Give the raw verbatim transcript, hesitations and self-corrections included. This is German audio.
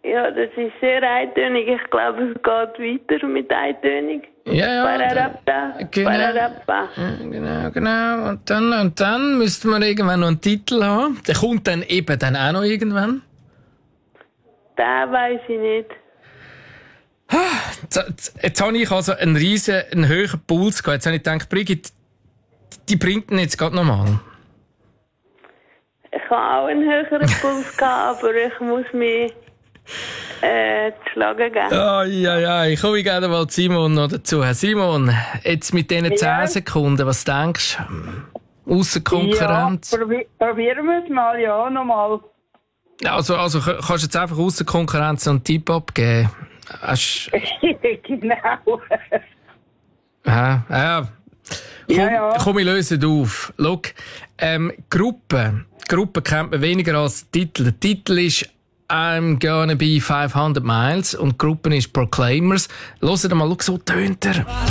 Ja, das ist sehr eintönig. Ich glaube, es geht weiter mit eintönig. Ja, ja. Pararappa, Genau. pararappa. Ja, genau, genau. Und dann, und dann müsste man irgendwann noch einen Titel haben. Der kommt dann eben dann auch noch irgendwann. Den weiss ich nicht. Jetzt, jetzt, jetzt habe ich also einen riesen, einen höheren Puls gehabt. Jetzt habe ich gedacht, Brigitte, die bringt ihn jetzt gerade nochmal. Ich habe auch einen höheren Puls gehabt, aber ich muss mich äh, zu schlagen geben. Ja, ja, ja. Ich komme gerne mal Simon noch dazu. Simon, jetzt mit diesen Ja. zehn Sekunden, was denkst du? Ausser Konkurrenz? Ja, probi- probieren wir es mal, ja, nochmal. Also, also k- kannst du jetzt einfach ausser Konkurrenz so einen Tipp abgeben? Hast, Genau. ja, ja. Komm, Ja, ja. komm, ich löse es auf. Schau, ähm, Gruppe. Gruppe kennt man weniger als Titel. Der Titel ist I'm gonna be five hundred miles und die Gruppe ist Proclaimers. Hört mal, schau, so tönt er.